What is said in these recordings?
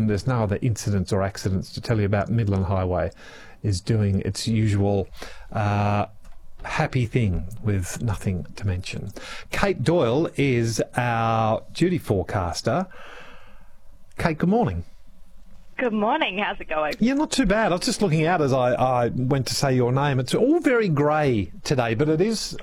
important there's no other incidents or accidents to tell you about. Midland Highway is doing its usual happy thing with nothing to mention. Kate Doyle is our duty forecaster. Kate, good morning. Good morning. How's it going? Yeah, not too bad. I was just looking out as I went to say your name. It's all very grey today, but it is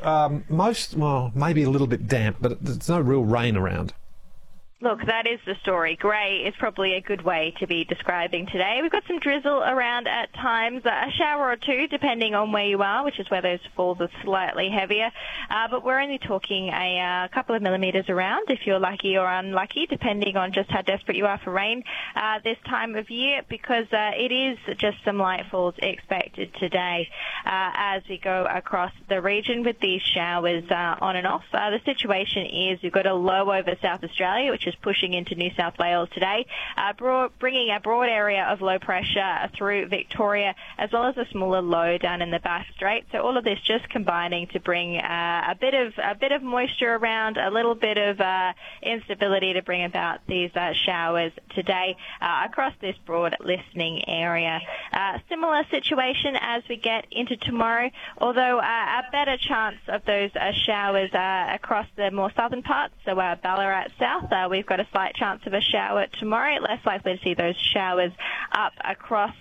maybe a little bit damp, but there's no real rain around. Look, that is the story. Grey is probably a good way to be describing today. We've got some drizzle around at times, a shower or two depending on where you are, which is where those falls are slightly heavier. But we're only talking a couple of millimetres around if you're lucky or unlucky, depending on just how desperate you are for rain this time of year, because it is just some light falls expected today as we go across the region with these showers on and off. The situation is you've got a low over South Australia, which is pushing into New South Wales today, bringing a broad area of low pressure through Victoria, as well as a smaller low down in the Bass Strait. So all of this just combining to bring a bit of moisture around, a little bit of instability to bring about these showers today across this broad listening area. Similar situation as we get into tomorrow, although a better chance of those showers across the more southern parts, so Ballarat South. We've got a slight chance of a shower tomorrow. Less likely to see those showers up across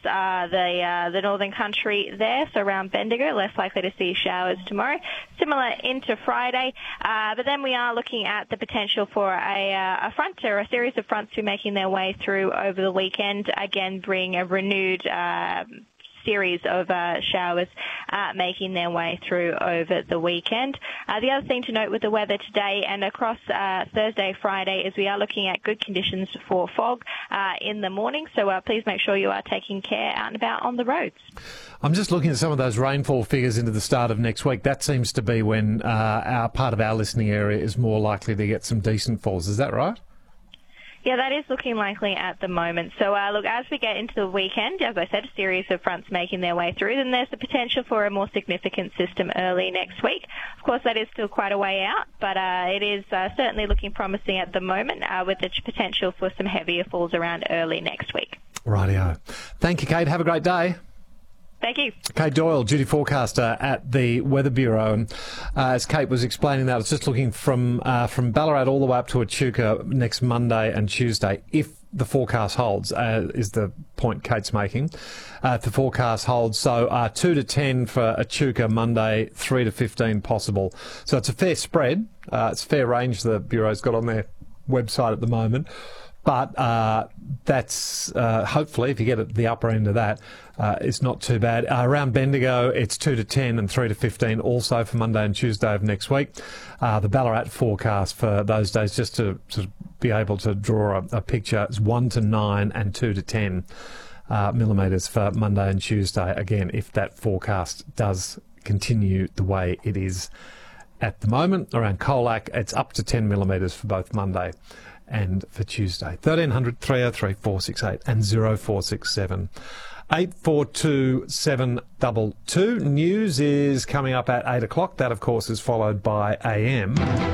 the northern country there, so around Bendigo. Less likely to see showers tomorrow. Similar into Friday, but then we are looking at the potential for a front or a series of fronts to be making their way through over the weekend. Again, bring a renewed series of showers making their way through over the weekend. The other thing to note with the weather today and across Thursday, Friday is we are looking at good conditions for fog in the morning, so please make sure you are taking care out and about on the roads. I'm just looking at some of those rainfall figures into the start of next week. That seems to be when our part of our listening area is more likely to get some decent falls. Is that right? Yeah, that is looking likely at the moment. So, look, as we get into the weekend, as I said, a series of fronts making their way through, then there's the potential for a more significant system early next week. Of course, that is still quite a way out, but it is certainly looking promising at the moment with the potential for some heavier falls around early next week. Rightio. Thank you, Kate. Have a great day. Thank you. Kate Doyle, duty forecaster at the Weather Bureau. And as Kate was explaining that, I was just looking from Ballarat all the way up to Echuca next Monday and Tuesday, if the forecast holds, is the point Kate's making. If the forecast holds, so 2 to 10 for Echuca Monday, 3 to 15 possible. So it's a fair spread. It's a fair range the Bureau's got on their website at the moment. But that's hopefully, if you get at the upper end of that, it's not too bad. Around Bendigo, it's 2 to 10 and 3 to 15 also for Monday and Tuesday of next week. The Ballarat forecast for those days, just to sort of be able to draw a picture, it's 1 to 9 and 2 to 10 millimetres for Monday and Tuesday. Again, if that forecast does continue the way it is at the moment. Around Colac, it's up to 10 millimetres for both Monday and for Tuesday. 1300 303 468 and 0467 842 722. News is coming up at 8 o'clock. That, of course, is followed by AM.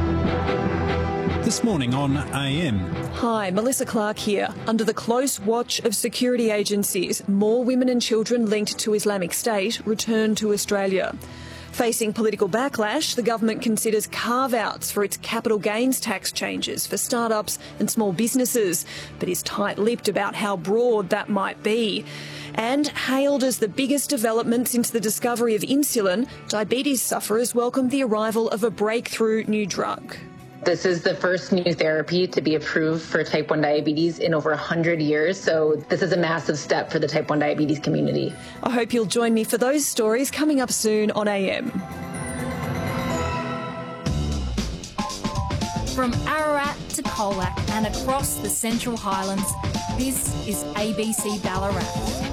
This morning on AM. Hi, Melissa Clark here. Under the close watch of security agencies, more women and children linked to Islamic State return to Australia. Facing political backlash, the government considers carve-outs for its capital gains tax changes for startups and small businesses, but is tight-lipped about how broad that might be. And hailed as the biggest development since the discovery of insulin, diabetes sufferers welcome the arrival of a breakthrough new drug. This is the first new therapy to be approved for type 1 diabetes in over 100 years, so this is a massive step for the type 1 diabetes community. I hope you'll join me for those stories coming up soon on AM. From Ararat to Colac and across the Central Highlands, this is ABC Ballarat.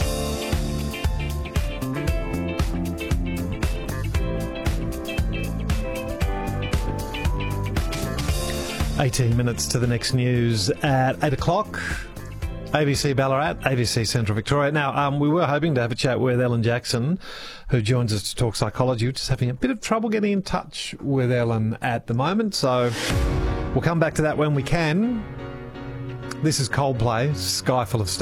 18 minutes to the next news at 8 o'clock. ABC Ballarat, ABC Central Victoria. Now, we were hoping to have a chat with Ellen Jackson, who joins us to talk psychology. We're just having a bit of trouble getting in touch with Ellen at the moment, so we'll come back to that when we can. This is Coldplay, Sky Full of Stars.